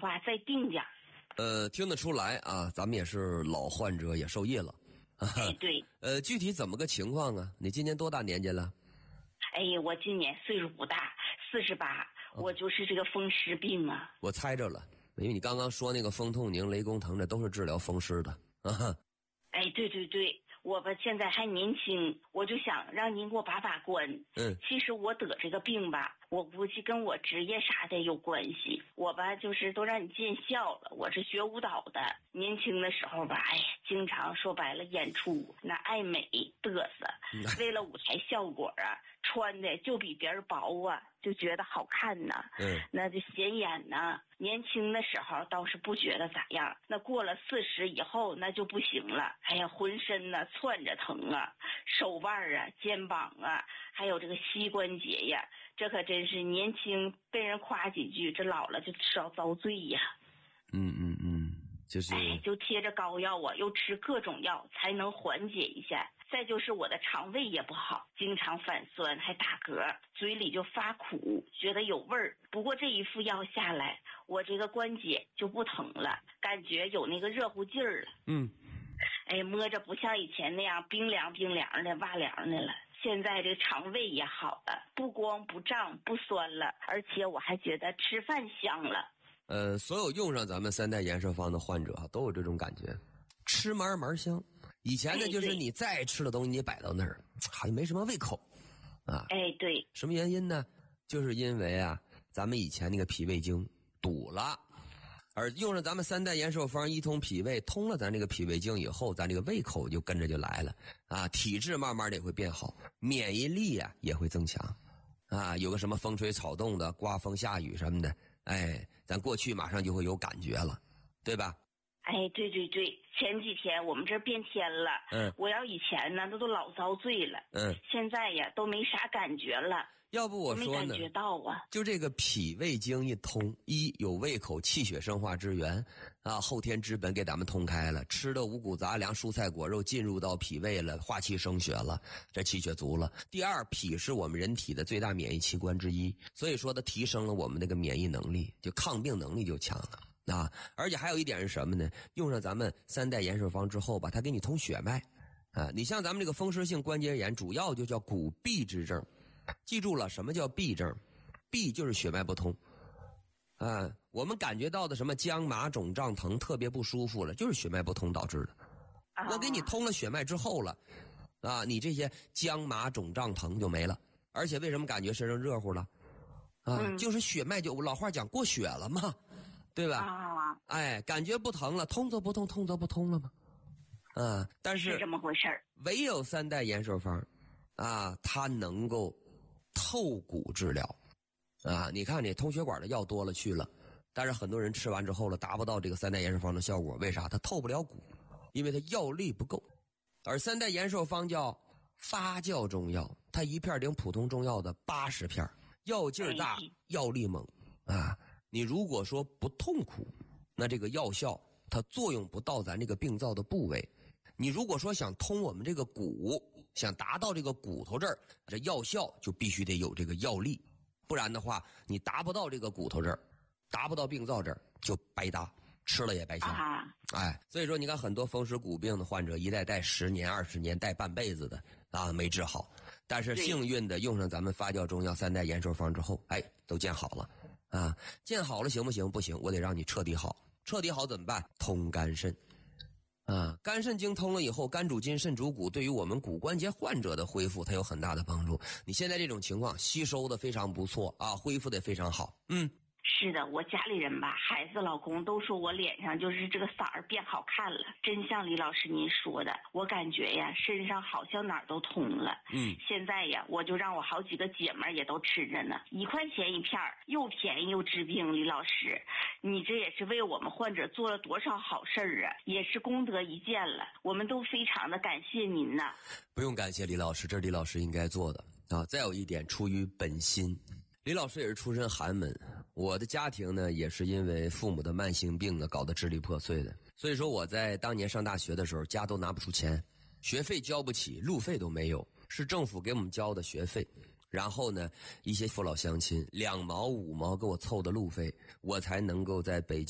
话再定点。 听得出来啊，咱们也是老患者，也受益了。 哎，对。 具体怎么个情况啊？你今年多大年纪了？ 哎，我今年岁数不大，48，我就是这个风湿病啊。 我猜着了，因为你刚刚说那个风痛宁、雷公疼，这都是治疗风湿的。 哎，对对对，我吧现在还年轻，我就想让您给我把把关。其实我得这个病吧，我估计跟我职业啥的有关系。我吧就是都让你见笑了，我是学舞蹈的，年轻的时候吧，哎呀，经常说白了演出那爱美嘚瑟，为了舞台效果啊，穿的就比别人薄啊，就觉得好看呐。那就显眼呐。年轻的时候倒是不觉得咋样，那过了40以后那就不行了。哎呀，浑身呢窜着疼啊，手腕啊、肩膀啊，还有这个膝关节呀，这可真是年轻被人夸几句，这老了就吃到遭罪呀。 就是就贴着膏药啊，又吃各种药才能缓解一下。再就是我的肠胃也不好，经常反酸还打嗝，嘴里就发苦，觉得有味儿。不过这一副药下来，我这个关节就不疼了，感觉有那个热乎劲儿了。哎，摸着不像以前那样冰凉冰凉的哇凉的了。现在这肠胃也好了，不光不胀不酸了，而且我还觉得吃饭香了。 所有用上咱们3代延寿方的患者都有这种感觉，吃嘛嘛香。以前呢，就是你再爱吃的东西你摆到那儿，好像没什么胃口啊。 哎，对。 什么原因呢？就是因为啊，咱们以前那个脾胃经堵了，而用上咱们3代延寿方一通脾胃，通了咱这个脾胃经以后，咱这个胃口就跟着就来了啊，体质慢慢的也会变好，免疫力啊也会增强啊。有个什么风吹草动的、刮风下雨什么的，哎，咱过去马上就会有感觉了，对吧？ 哎，对对对，前几天我们这变天了，我要以前呢，那都老遭罪了，现在呀都没啥感觉了。 要不我说呢， 没感觉到啊， 就这个脾胃经一通，有胃口，气血生化之源啊，后天之本给咱们通开了，吃的五谷杂粮、蔬菜果肉进入到脾胃了，化气生血了，这气血足了。第二，脾是我们人体的最大免疫器官之一，所以说它提升了我们那个免疫能力，就抗病能力就强了。啊，而且还有一点是什么呢？用上咱们3代延寿方之后吧，它给你通血脉啊。你像咱们这个风湿性关节炎，主要就叫骨痹之症。记住了，什么叫痹症？痹就是血脉不通啊。我们感觉到的什么僵麻肿胀疼特别不舒服了，就是血脉不通导致的。我给你通了血脉之后了啊，你这些僵麻肿胀疼就没了。而且为什么感觉身上热乎了啊？就是血脉就老话讲过血了嘛。对吧？哎，感觉不疼了，通则不痛，痛则不通了吗？啊，但是这么回事儿。 唯有3代延寿方啊，它能够透骨治疗啊。你看这通血管的药多了去了，但是很多人吃完之后了，达不到这个3代延寿方的效果。为啥？它透不了骨，因为它药力不够。而3代延寿方叫发酵中药，它一片顶普通中药的80片，药劲儿大，药力猛啊。你如果说不痛苦，那这个药效它作用不到咱这个病灶的部位。你如果说想通我们这个骨，想达到这个骨头这儿，这药效就必须得有这个药力，不然的话你达不到这个骨头这儿，达不到病灶这儿就白搭，吃了也白香。哎，所以说你看很多风湿骨病的患者一带10年20年带半辈子的啊，没治好，但是幸运的用上咱们发酵中药3代延寿方之后，哎，都见好了啊。见好了行不行？不行，我得让你彻底好。彻底好怎么办？通肝肾啊，肝肾经通了以后，肝主筋肾主骨，对于我们骨关节患者的恢复它有很大的帮助。你现在这种情况吸收的非常不错啊，恢复的非常好。 是的，我家里人吧，孩子老公都说我脸上就是这个色儿变好看了，真像李老师您说的，我感觉呀身上好像哪儿都通了。现在呀我就让我好几个姐们儿也都吃着呢，1块钱一片，又便宜又治病。李老师，你这也是为我们患者做了多少好事儿啊，也是功德一件了，我们都非常的感谢您呐。 不用感谢李老师，这是李老师应该做的啊。再有一点，出于本心。李老师也是出身寒门，我的家庭呢也是因为父母的慢性病呢搞得支离破碎的，所以说我在当年上大学的时候家都拿不出钱，学费交不起，路费都没有，是政府给我们交的学费，然后呢一些父老乡亲2毛5毛给我凑的路费，我才能够在北京